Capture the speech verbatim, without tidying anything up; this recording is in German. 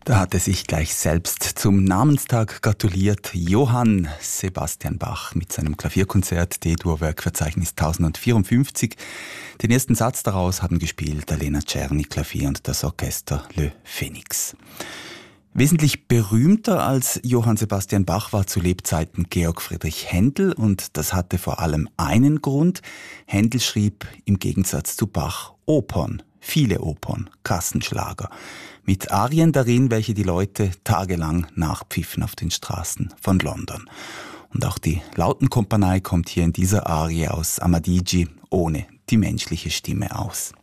Da hat er sich gleich selbst zum Namenstag gratuliert. Johann Sebastian Bach mit seinem Klavierkonzert D-Dur-Werk Verzeichnis tausendvierundfünfzig. Den ersten Satz daraus haben gespielt Elena Czerny Klavier und das Orchester Le Phoenix. Wesentlich berühmter als Johann Sebastian Bach war zu Lebzeiten Georg Friedrich Händel, und das hatte vor allem einen Grund. Händel schrieb im Gegensatz zu Bach Opern, viele Opern, Kassenschlager, mit Arien darin, welche die Leute tagelang nachpfiffen auf den Straßen von London. Und auch die Lautenkompanie kommt hier in dieser Arie aus Amadigi ohne die menschliche Stimme aus.